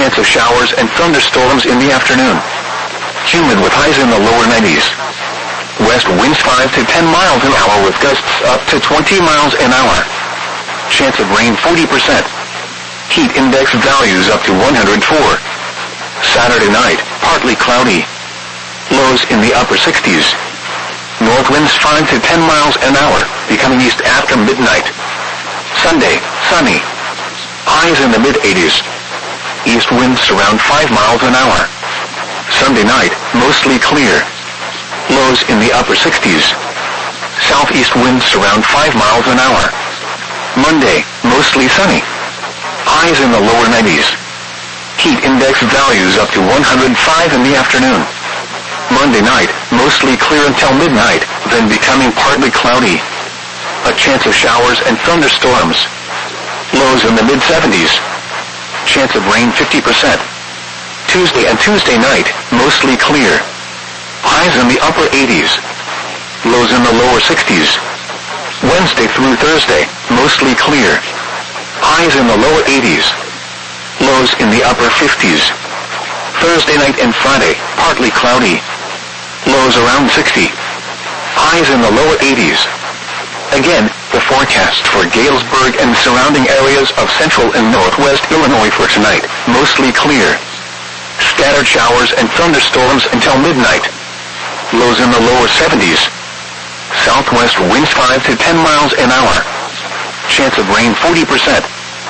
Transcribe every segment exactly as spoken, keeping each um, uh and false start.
chance of showers and thunderstorms in the afternoon. Humid with highs in the lower nineties. West winds five to ten miles an hour with gusts up to twenty miles an hour. Chance of rain forty percent. Heat index values up to one hundred four. Saturday night, partly cloudy. Lows in the upper sixties. North winds five to ten miles an hour, becoming east after midnight. Sunday, sunny. Highs in the mid-eighties. East winds around five miles an hour. Sunday night, mostly clear. Lows in the upper sixties. Southeast winds around five miles an hour. Monday, mostly sunny. Highs in the lower nineties. Heat index values up to one hundred five in the afternoon. Monday night, mostly clear until midnight, then becoming partly cloudy. A chance of showers and thunderstorms. Lows in the mid-seventies. Chance of rain fifty percent. Tuesday and Tuesday night, mostly clear. Highs in the upper eighties. Lows in the lower sixties. Wednesday through Thursday, mostly clear. Highs in the lower eighties. Lows in the upper fifties. Thursday night and Friday, partly cloudy. Lows around sixty. Highs in the lower eighties. Again, the forecast for Galesburg and surrounding areas of central and northwest Illinois for tonight, mostly clear. Scattered showers and thunderstorms until midnight. Lows in the lower seventies. Southwest winds five to ten miles an hour. Chance of rain forty percent.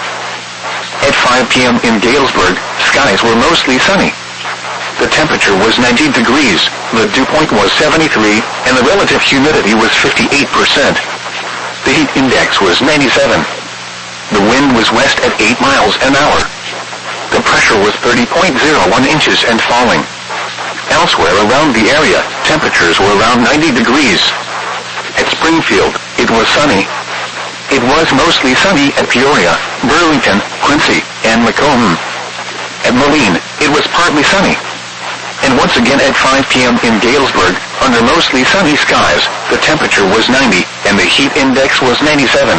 At five p.m. in Galesburg, skies were mostly sunny. The temperature was ninety degrees, the dew point was seventy-three, and the relative humidity was fifty-eight percent. The heat index was ninety-seven. The wind was west at eight miles an hour. The pressure was thirty point zero one inches and falling. Elsewhere around the area, temperatures were around ninety degrees. At Springfield, it was sunny. It was mostly sunny at Peoria, Burlington, Quincy, and Macomb. At Moline, it was partly sunny. And once again at five p.m. in Galesburg, under mostly sunny skies, the temperature was ninety, and the heat index was ninety-seven.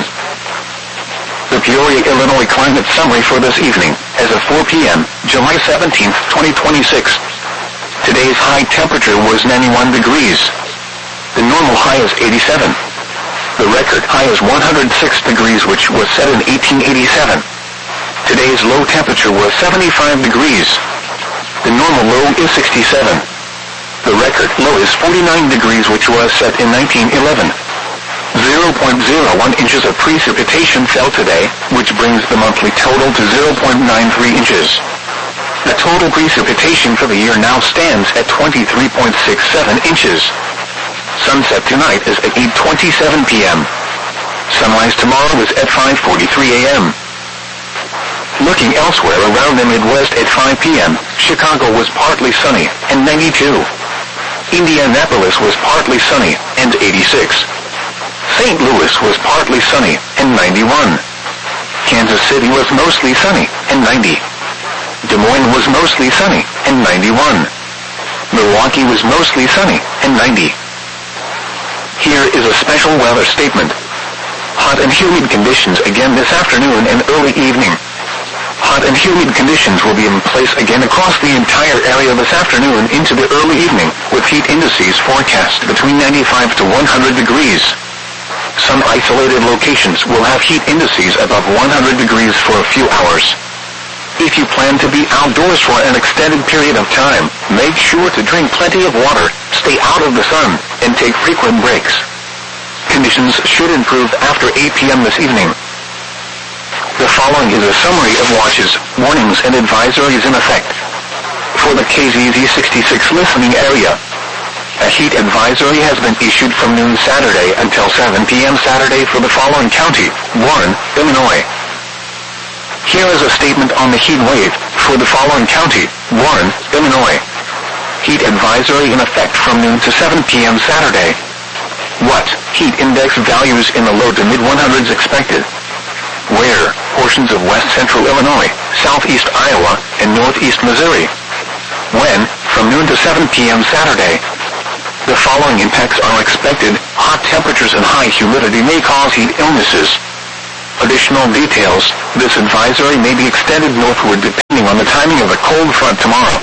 The Peoria, Illinois climate summary for this evening, as of four p.m., July seventeenth, twenty twenty-six. Today's high temperature was ninety-one degrees. The normal high is eighty-seven. The record high is one hundred six degrees, which was set in eighteen eighty-seven. Today's low temperature was seventy-five degrees. The normal low is sixty-seven. The record low is forty-nine degrees, which was set in nineteen eleven. zero point zero one inches of precipitation fell today, which brings the monthly total to zero point nine three inches. The total precipitation for the year now stands at twenty-three point six seven inches. Sunset tonight is at eight twenty-seven p.m. Sunrise tomorrow is at five forty-three a.m. Looking elsewhere around the Midwest at five p.m., Chicago was partly sunny, and ninety-two. Indianapolis was partly sunny, and eighty-six. Saint Louis was partly sunny, and ninety-one. Kansas City was mostly sunny, and ninety. Des Moines was mostly sunny, and ninety-one. Milwaukee was mostly sunny, and ninety. Here is a special weather statement. Hot and humid conditions again this afternoon and early evening. Hot and humid conditions will be in place again across the entire area this afternoon into the early evening, with heat indices forecast between ninety-five to one hundred degrees. Some isolated locations will have heat indices above one hundred degrees for a few hours. If you plan to be outdoors for an extended period of time, make sure to drink plenty of water, stay out of the sun, and take frequent breaks. Conditions should improve after eight p.m. this evening. The following is a summary of watches, warnings, and advisories in effect. For the K Z Z sixty-six listening area, a heat advisory has been issued from noon Saturday until seven p.m. Saturday for the following county: Warren, Illinois. Here is a statement on the heat wave for the following county: Warren, Illinois. Heat advisory in effect from noon to seven p.m. Saturday. What? Heat index values in the low to mid one hundreds expected. Where? Portions of west central Illinois, southeast Iowa, and northeast Missouri. When? From noon to seven p.m. Saturday. The following impacts are expected: hot temperatures and high humidity may cause heat illnesses. Additional details: this advisory may be extended northward depending on on the timing of the cold front tomorrow.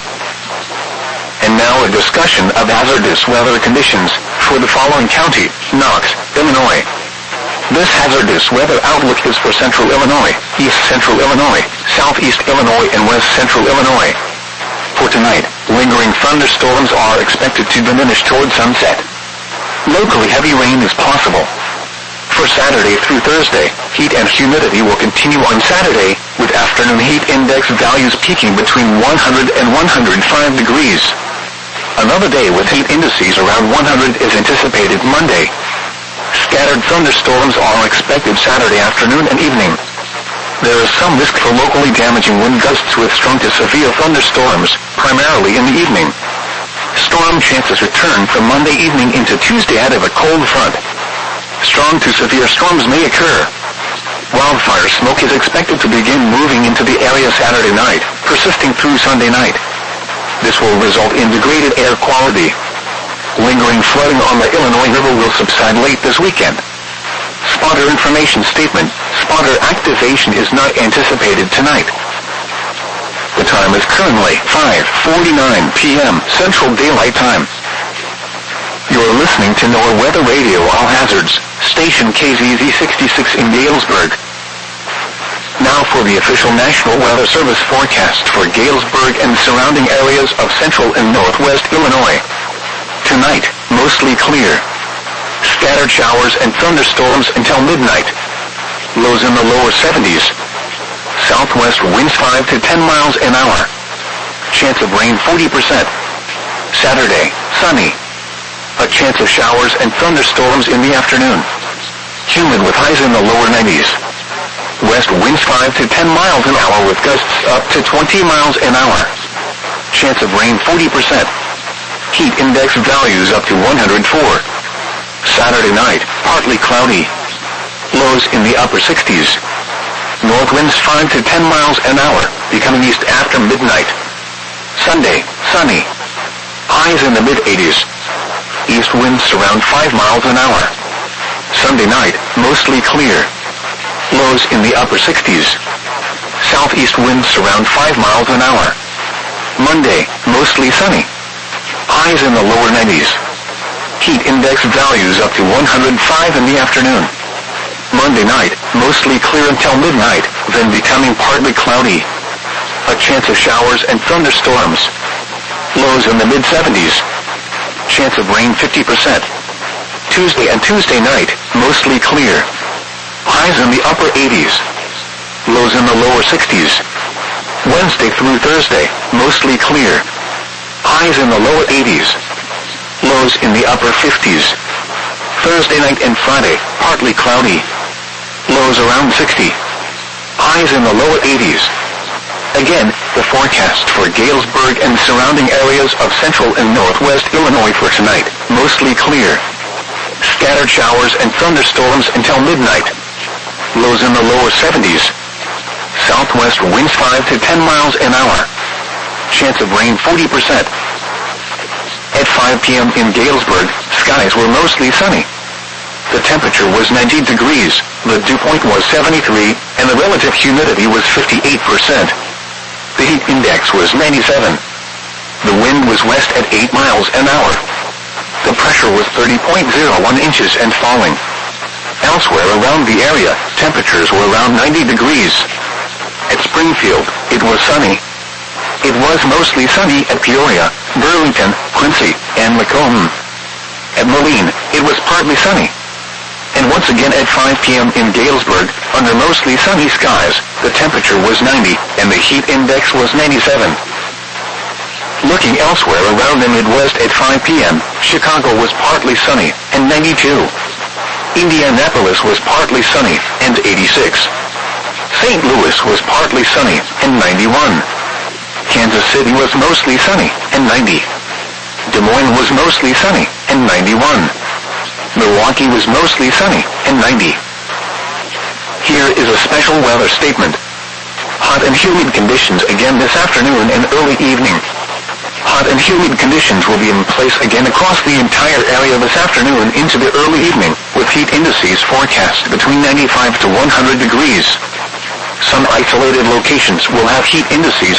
And now a discussion of hazardous weather conditions for the following county: Knox, Illinois. This hazardous weather outlook is for central Illinois, east central Illinois, southeast Illinois, and west central Illinois. For tonight, lingering thunderstorms are expected to diminish toward sunset. Locally heavy rain is possible. For Saturday through Thursday, heat and humidity will continue on Saturday, with afternoon heat index values peaking between one hundred and one hundred five degrees. Another day with heat indices around one hundred is anticipated Monday. Scattered thunderstorms are expected Saturday afternoon and evening. There is some risk for locally damaging wind gusts with strong to severe thunderstorms, primarily in the evening. Storm chances return from Monday evening into Tuesday ahead of a cold front. Strong to severe storms may occur. Wildfire smoke is expected to begin moving into the area Saturday night, persisting through Sunday night. This will result in degraded air quality. Lingering flooding on the Illinois River will subside late this weekend. Spotter information statement: spotter activation is not anticipated tonight. The time is currently five forty-nine p.m. Central Daylight Time. You're listening to NOAA Weather Radio All Hazards, station K Z Z sixty-six in Galesburg. Now for the official National Weather Service forecast for Galesburg and surrounding areas of central and northwest Illinois. Tonight, mostly clear. Scattered showers and thunderstorms until midnight. Lows in the lower seventies. Southwest winds five to ten miles an hour. Chance of rain forty percent. Saturday, sunny. A chance of showers and thunderstorms in the afternoon. Humid with highs in the lower nineties. West winds five to ten miles an hour with gusts up to twenty miles an hour. Chance of rain forty percent. Heat index values up to one hundred four. Saturday night, partly cloudy. Lows in the upper sixties. North winds five to ten miles an hour, becoming east after midnight. Sunday, sunny. Highs in the mid-eighties. East winds around five miles an hour. Sunday night, mostly clear. Lows in the upper sixties. Southeast winds around five miles an hour. Monday, mostly sunny. Highs in the lower nineties. Heat index values up to one hundred five in the afternoon. Monday night, mostly clear until midnight, then becoming partly cloudy. A chance of showers and thunderstorms. Lows in the mid-seventies. Chance of rain fifty percent. Tuesday and Tuesday night, mostly clear. Highs in the upper eighties. Lows in the lower sixties. Wednesday through Thursday, mostly clear. Highs in the lower eighties. Lows in the upper fifties. Thursday night and Friday, partly cloudy. Lows around sixty. Highs in the lower eighties. Again, the forecast for Galesburg and surrounding areas of central and northwest Illinois for tonight, mostly clear. Scattered showers and thunderstorms until midnight. Lows in the lower seventies. Southwest winds five to ten miles an hour. Chance of rain forty percent. At five p.m. in Galesburg, skies were mostly sunny. The temperature was ninety degrees, the dew point was seventy-three, and the relative humidity was fifty-eight percent. The heat index was ninety-seven. The wind was west at eight miles an hour. The pressure was thirty point zero one inches and falling. Elsewhere around the area, temperatures were around ninety degrees. At Springfield, it was sunny. It was mostly sunny at Peoria, Burlington, Quincy, and Macomb. At Moline, it was partly sunny. And once again at five p.m. in Galesburg, under mostly sunny skies, the temperature was ninety, and the heat index was ninety-seven. Looking elsewhere around the Midwest at five p.m., Chicago was partly sunny, and ninety-two. Indianapolis was partly sunny, and eighty-six. Saint Louis was partly sunny, and ninety-one. Kansas City was mostly sunny, and ninety. Des Moines was mostly sunny, and ninety-one. Milwaukee was mostly sunny, and ninety. Here is a special weather statement. Hot and humid conditions again this afternoon and early evening. Hot and humid conditions will be in place again across the entire area this afternoon into the early evening, with heat indices forecast between ninety-five to one hundred degrees. Some isolated locations will have heat indices